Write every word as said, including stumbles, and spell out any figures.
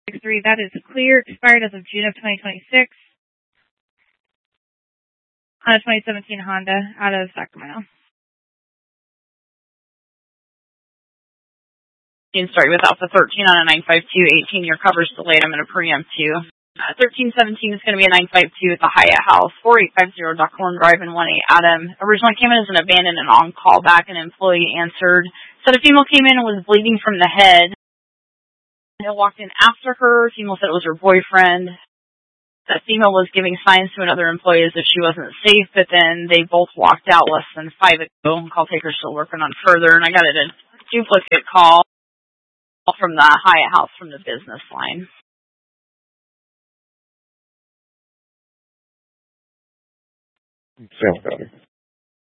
three, that is clear, expired as of June of twenty twenty-six. On a twenty seventeen Honda out of Sacramento. Sorry, with Alpha thirteen on a nine five two, eighteen-year coverage delayed. I'm going to preempt you. Uh, thirteen seventeen is going to be a nine five two at the Hyatt House, four eight five zero Duckhorn Drive in one eight Adam. Originally came in as an abandoned and on call back. An employee answered. Said a female came in and was bleeding from the head. They walked in after her. Female said it was her boyfriend. That female was giving signs to another employee as if she wasn't safe, but then they both walked out less than five ago. Call taker's still working on further, and I got a duplicate call from the Hyatt House from the business line. Sounds better.